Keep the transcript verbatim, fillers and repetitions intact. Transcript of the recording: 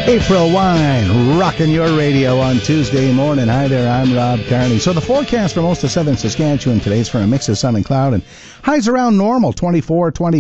April Wine, rocking your radio on Tuesday morning. Hi there, I'm Rob Carney. So the forecast for most of southern Saskatchewan today is for a mix of sun and cloud, and highs around normal, twenty-four, twenty